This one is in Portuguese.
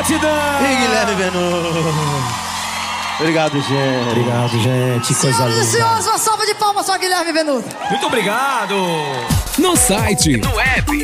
Batidão! E Guilherme Venuto. Obrigado, gente. Obrigado, gente. Coisa linda. Senhoras, uma salva de palmas só, Guilherme Venuto. Muito obrigado! No site, no app,